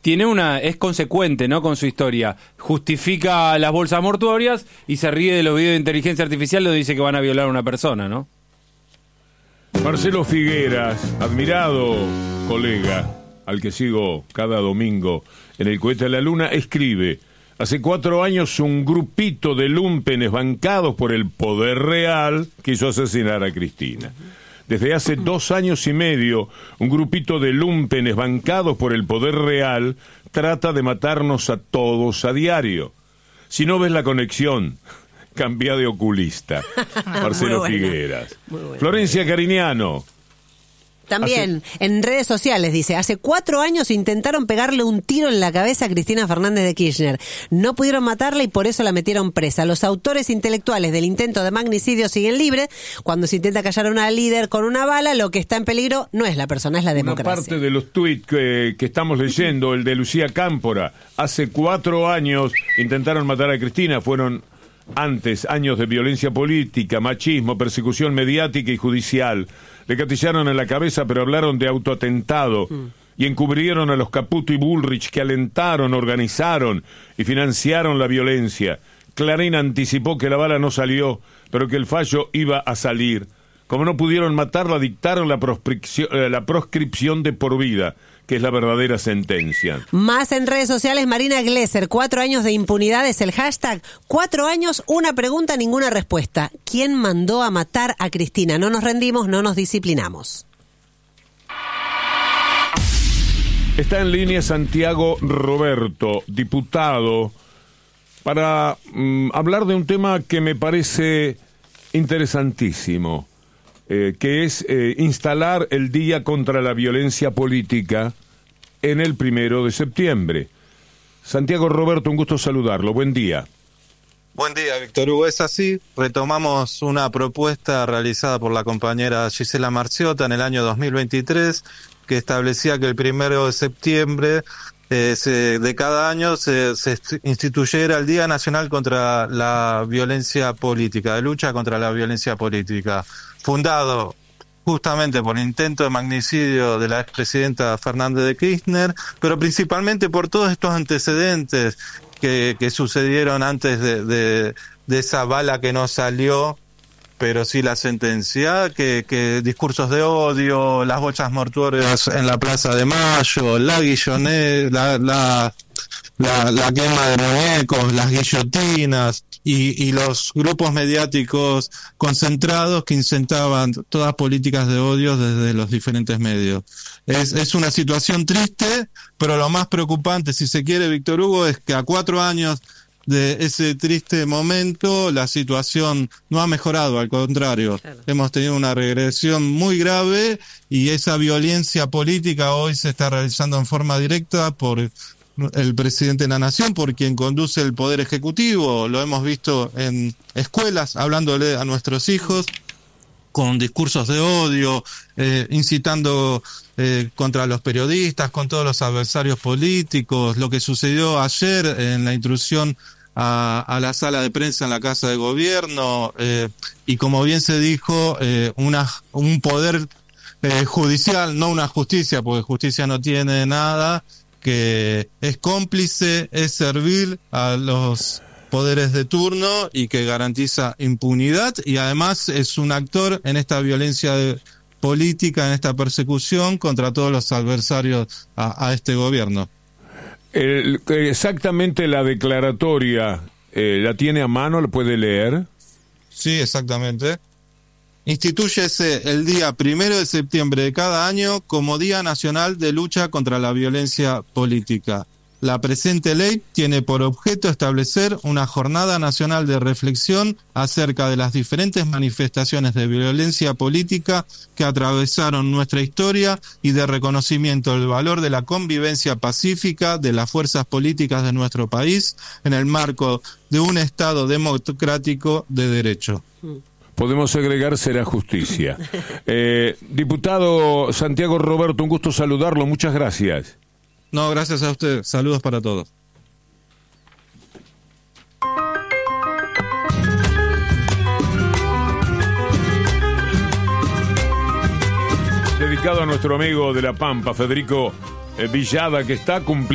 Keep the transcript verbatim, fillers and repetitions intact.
tiene una es consecuente, ¿no?, con su historia. Justifica las bolsas mortuorias y se ríe de los videos de inteligencia artificial donde dice que van a violar a una persona, ¿no? Marcelo Figueras, admirado colega, al que sigo cada domingo en El Cohete a la Luna, escribe: hace cuatro años un grupito de lúmpenes bancados por el poder real quiso asesinar a Cristina. Desde hace dos años y medio, un grupito de lúmpenes bancados por el poder real trata de matarnos a todos a diario. Si no ves la conexión, cambia de oculista. Marcelo Figueras. Florencia Cariñano. También hace... en redes sociales dice: hace cuatro años intentaron pegarle un tiro en la cabeza a Cristina Fernández de Kirchner. No pudieron matarla y por eso la metieron presa. Los autores intelectuales del intento de magnicidio siguen libres. Cuando se intenta callar a una líder con una bala, lo que está en peligro no es la persona, es la democracia. Una parte de los tuits que, que estamos leyendo, el de Lucía Cámpora. Hace cuatro años intentaron matar a Cristina. Fueron antes años de violencia política, machismo, persecución mediática y judicial. Le gatillaron en la cabeza, pero hablaron de autoatentado mm. y encubrieron a los Caputo y Bullrich, que alentaron, organizaron y financiaron la violencia. Clarín anticipó que la bala no salió, pero que el fallo iba a salir. Como no pudieron matarla, dictaron la proscripción, eh, la proscripción de por vida, que es la verdadera sentencia. Más en redes sociales, Marina Glesser, cuatro años de impunidad es el hashtag. Cuatro años, una pregunta, ninguna respuesta. ¿Quién mandó a matar a Cristina? No nos rendimos, no nos disciplinamos. Está en línea Santiago Roberto, diputado, para mm, hablar de un tema que me parece interesantísimo. Eh, que es eh, instalar el Día contra la Violencia Política en el primero de septiembre. Santiago Roberto, un gusto saludarlo. Buen día. Buen día, Víctor Hugo. Es así, retomamos una propuesta realizada por la compañera Gisela Marciota en el año dos mil veintitrés, que establecía que el primero de septiembre eh, se, de cada año se, se instituyera el Día Nacional contra la Violencia Política, de lucha contra la violencia política, fundado justamente por el intento de magnicidio de la expresidenta Fernández de Kirchner, pero principalmente por todos estos antecedentes que, que sucedieron antes de, de, de esa bala que no salió, pero sí la sentencia, que, que discursos de odio, las bochas mortuorias en la Plaza de Mayo, la guillonera, la, la, la, la quema de muñecos, las guillotinas, y, y los grupos mediáticos concentrados que incentaban todas políticas de odio desde los diferentes medios. Es, es una situación triste, pero lo más preocupante, si se quiere, Víctor Hugo, es que a cuatro años de ese triste momento la situación no ha mejorado, al contrario, claro. Hemos tenido una regresión muy grave y esa violencia política hoy se está realizando en forma directa por el presidente de la Nación, por quien conduce el Poder Ejecutivo. Lo hemos visto en escuelas, hablándole a nuestros hijos, con discursos de odio, eh, incitando eh, contra los periodistas, con todos los adversarios políticos. Lo que sucedió ayer en la intrusión a, a la sala de prensa en la Casa de Gobierno, eh, y como bien se dijo, eh, una, un poder eh, judicial, no una justicia, porque justicia no tiene nada, que es cómplice, es servil a los poderes de turno y que garantiza impunidad, y además es un actor en esta violencia de, política, en esta persecución contra todos los adversarios a, a este gobierno. El, exactamente la declaratoria, eh, ¿la tiene a mano? ¿La puede leer? Sí, exactamente. Instituyese el día primero de septiembre de cada año como Día Nacional de Lucha contra la Violencia Política. La presente ley tiene por objeto establecer una jornada nacional de reflexión acerca de las diferentes manifestaciones de violencia política que atravesaron nuestra historia y de reconocimiento del valor de la convivencia pacífica de las fuerzas políticas de nuestro país en el marco de un Estado democrático de derecho. Podemos agregar será justicia. Eh, diputado Santiago Roberto, un gusto saludarlo, muchas gracias. No, gracias a usted. Saludos para todos. Dedicado a nuestro amigo de La Pampa, Federico Villada, que está cumpliendo